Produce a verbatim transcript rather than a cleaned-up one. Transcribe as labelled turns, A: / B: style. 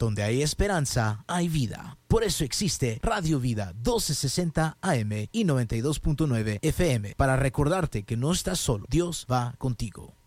A: Donde hay esperanza, hay vida. Por eso existe Radio Vida doce sesenta A M y noventa y dos punto nueve F M, para recordarte que no estás solo. Dios va contigo.